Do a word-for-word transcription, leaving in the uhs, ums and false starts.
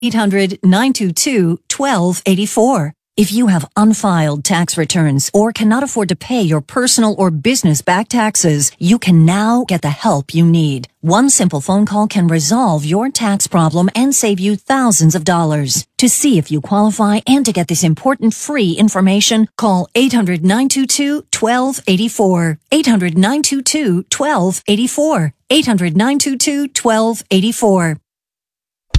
eight hundred, nine two two, one two eight four. If you have unfiled tax returns or cannot afford to pay your personal or business back taxes, you can now get the help you need. One simple phone call can resolve your tax problem and save you thousands of dollars. To see if you qualify and to get this important free information, call eight hundred, nine two two, one two eight four. eight hundred, nine two two, one two eight four. eight hundred, nine two two, one two eight four.